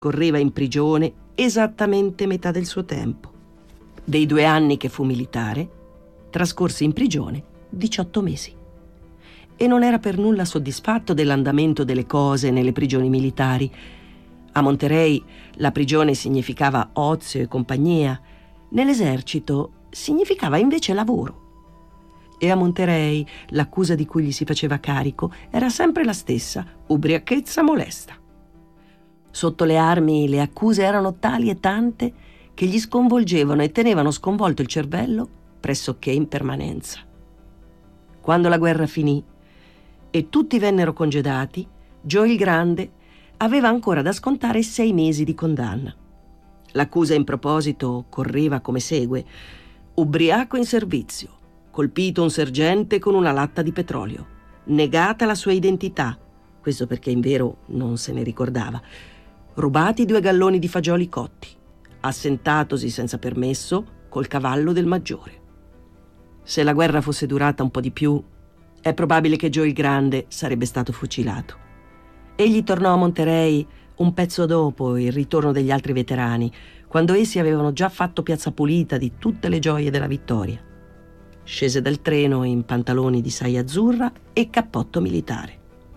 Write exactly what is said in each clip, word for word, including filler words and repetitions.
Correva in prigione esattamente metà del suo tempo. Dei due anni che fu militare, trascorse in prigione diciotto mesi. E non era per nulla soddisfatto dell'andamento delle cose nelle prigioni militari. A Monterey la prigione significava ozio e compagnia, nell'esercito significava invece lavoro. E a Monterey l'accusa di cui gli si faceva carico era sempre la stessa: ubriachezza molesta. Sotto le armi le accuse erano tali e tante che gli sconvolgevano e tenevano sconvolto il cervello pressoché in permanenza. Quando la guerra finì e tutti vennero congedati, Joe il Grande aveva ancora da scontare sei mesi di condanna. L'accusa in proposito correva come segue: ubriaco in servizio, colpito un sergente con una latta di petrolio, negata la sua identità, questo perché in vero non se ne ricordava, rubati due galloni di fagioli cotti, assentatosi senza permesso col cavallo del maggiore. Se la guerra fosse durata un po' di più, è probabile che Joe il Grande sarebbe stato fucilato. Egli tornò a Monterey un pezzo dopo il ritorno degli altri veterani, quando essi avevano già fatto piazza pulita di tutte le gioie della vittoria. Scese dal treno in pantaloni di saia azzurra e cappotto militare.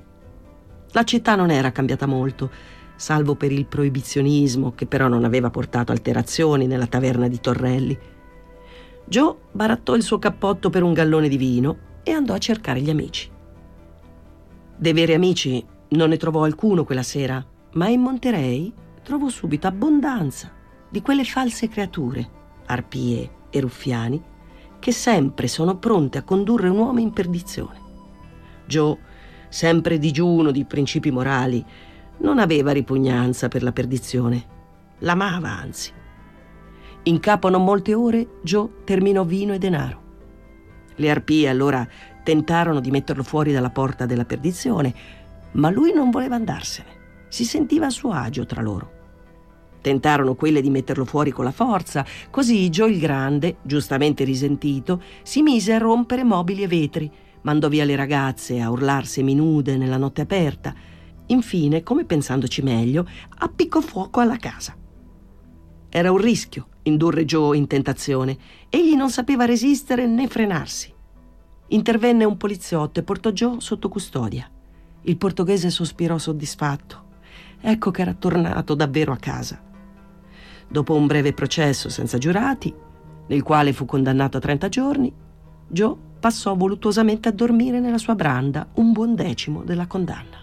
La città non era cambiata molto, salvo per il proibizionismo, che però non aveva portato alterazioni nella taverna di Torrelli. Joe barattò il suo cappotto per un gallone di vino e andò a cercare gli amici. Dei veri amici non ne trovò alcuno quella sera, ma in Monterey trovò subito abbondanza di quelle false creature, arpie e ruffiani, che sempre sono pronte a condurre un uomo in perdizione. Joe, sempre digiuno di principi morali, non aveva ripugnanza per la perdizione, l'amava anzi. In capo a non molte ore Joe terminò vino e denaro. Le arpie allora tentarono di metterlo fuori dalla porta della perdizione, ma lui non voleva andarsene, si sentiva a suo agio tra loro. Tentarono quelle di metterlo fuori con la forza, così Joe il Grande, giustamente risentito, si mise a rompere mobili e vetri, mandò via le ragazze a urlar seminude nella notte aperta. Infine, come pensandoci meglio, appiccò fuoco alla casa. Era un rischio indurre Joe in tentazione. Egli non sapeva resistere né frenarsi. Intervenne un poliziotto e portò Joe sotto custodia. Il portoghese sospirò soddisfatto. Ecco che era tornato davvero a casa. Dopo un breve processo senza giurati, nel quale fu condannato a trenta giorni, Joe passò voluttuosamente a dormire nella sua branda un buon decimo della condanna.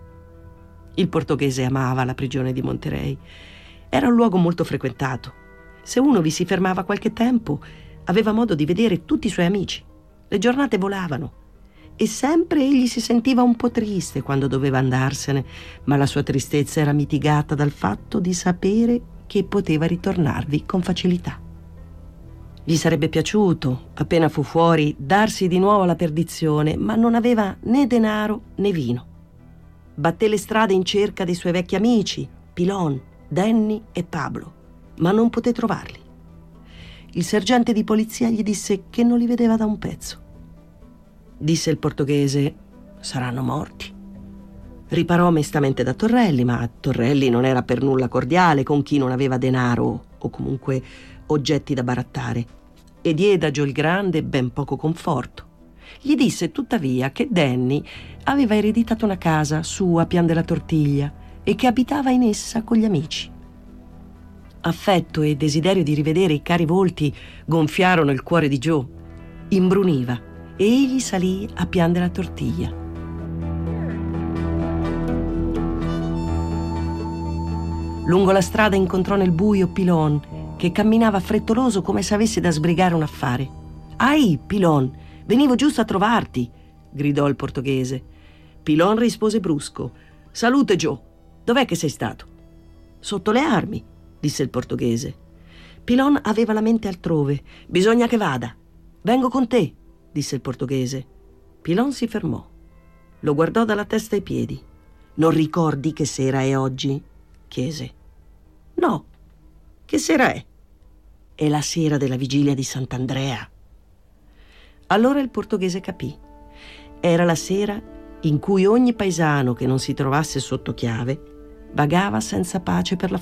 Il portoghese amava la prigione di Monterey. Era un luogo molto frequentato. Se uno vi si fermava qualche tempo, aveva modo di vedere tutti i suoi amici. Le giornate volavano e sempre egli si sentiva un po' triste quando doveva andarsene, ma la sua tristezza era mitigata dal fatto di sapere che poteva ritornarvi con facilità. Gli sarebbe piaciuto, appena fu fuori, darsi di nuovo alla perdizione, ma non aveva né denaro né vino. Batté le strade in cerca dei suoi vecchi amici, Pilon, Danny e Pablo, ma non poté trovarli. Il sergente di polizia gli disse che non li vedeva da un pezzo. Disse il portoghese: saranno morti. Riparò mestamente da Torrelli, ma Torrelli non era per nulla cordiale con chi non aveva denaro o comunque oggetti da barattare, e diede a Joe il Grande ben poco conforto. Gli disse tuttavia che Danny aveva ereditato una casa su a Pian della Tortiglia e che abitava in essa con gli amici. Affetto e desiderio di rivedere i cari volti gonfiarono il cuore di Joe. Imbruniva e egli salì a Pian della Tortiglia. Lungo la strada incontrò nel buio Pilon, che camminava frettoloso come se avesse da sbrigare un affare. «Ahi, Pilon, venivo giusto a trovarti», gridò il portoghese. Pilon rispose brusco: «Salute, Joe, dov'è che sei stato?» «Sotto le armi», disse il portoghese. Pilon aveva la mente altrove. «Bisogna che vada». «Vengo con te», disse il portoghese. Pilon si fermò. Lo guardò dalla testa ai piedi. «Non ricordi che sera è oggi?» chiese. «No, che sera è?» «È la sera della vigilia di Sant'Andrea». Allora il portoghese capì. Era la sera in cui ogni paesano che non si trovasse sotto chiave vagava senza pace per la